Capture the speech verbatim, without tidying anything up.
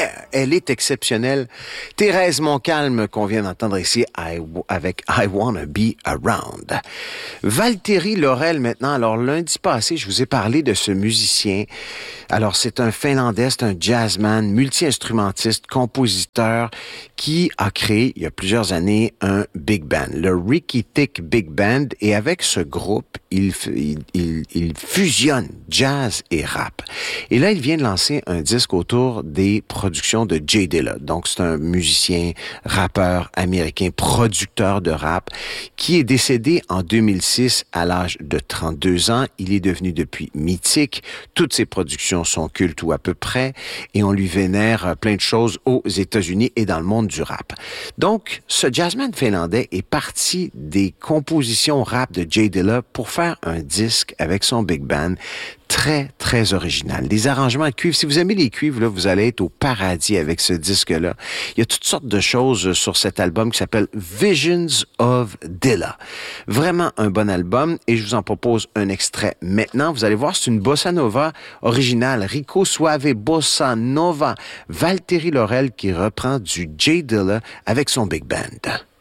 yeah, elle est exceptionnelle. Thérèse Montcalm, qu'on vient d'entendre ici I, avec I Wanna Be Around. Valtteri Laurel maintenant. Alors, lundi passé, je vous ai parlé de ce musicien. Alors, c'est un Finlandais, c'est un jazzman, multi-instrumentiste, compositeur qui a créé, il y a plusieurs années, un big band, le Ricky Tick Big Band. Et avec ce groupe, il, il, il, il fusionne jazz et rap. Et là, il vient de lancer un disque autour des productions de Jay Dilla. Donc, c'est un musicien, rappeur américain, producteur de rap, qui est décédé en deux mille six à l'âge de trente-deux ans. Il est devenu depuis mythique. Toutes ses productions sont cultes ou à peu près, et on lui vénère plein de choses aux États-Unis et dans le monde du rap. Donc, ce jazzman finlandais est parti des compositions rap de Jay Dilla pour faire un disque avec son big band très, très original. Des arrangements à cuivre. Si vous aimez les cuivres, là, vous allez être au paradis avec ce disque-là. Il y a toutes sortes de choses sur cet album qui s'appelle Visions of Dilla. Vraiment un bon album, et je vous en propose un extrait maintenant. Vous allez voir, c'est une bossa nova originale. Rico Suave Bossa Nova. Valtteri Laurel qui reprend du Jay Dilla avec son big band.